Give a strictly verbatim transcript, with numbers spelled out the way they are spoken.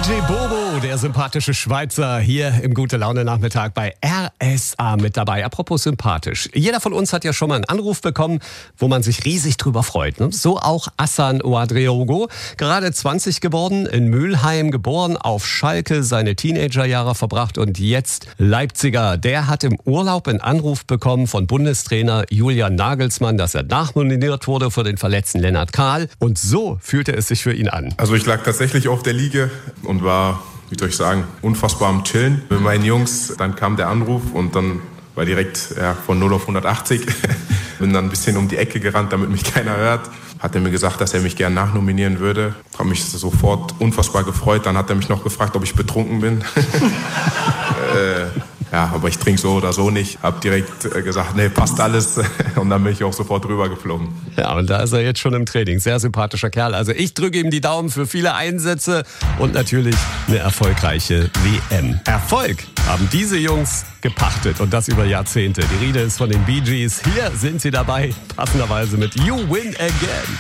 D J Bobo, der sympathische Schweizer, hier im Gute-Laune-Nachmittag bei R S A mit dabei. Apropos sympathisch. Jeder von uns hat ja schon mal einen Anruf bekommen, wo man sich riesig drüber freut. Ne? So auch Hassan Ouedraogo, gerade zwanzig geworden, in Mülheim geboren, auf Schalke seine Teenagerjahre verbracht und jetzt Leipziger. Der hat im Urlaub einen Anruf bekommen von Bundestrainer Julian Nagelsmann, dass er nachnominiert wurde für den verletzten Lennart Kahl. Und so fühlte es sich für ihn an. Also ich lag tatsächlich auf der Liege und war, wie soll ich sagen, unfassbar am Chillen mit meinen Jungs. Dann kam der Anruf und dann war direkt ja, von null auf hundertachtzig. Bin dann ein bisschen um die Ecke gerannt, damit mich keiner hört. Hat er mir gesagt, dass er mich gern nachnominieren würde. Habe mich sofort unfassbar gefreut. Dann hat er mich noch gefragt, ob ich betrunken bin. äh, ja, aber ich trinke so oder so nicht. Hab direkt gesagt, nee, passt alles. Und dann bin ich auch sofort rüber geflogen. Ja, und da ist er jetzt schon im Training. Sehr sympathischer Kerl. Also ich drücke ihm die Daumen für viele Einsätze und natürlich eine erfolgreiche W M. Erfolg haben diese Jungs gepachtet und das über Jahrzehnte. Die Rede ist von den Bee Gees. Hier sind sie dabei, passenderweise mit You Win Again.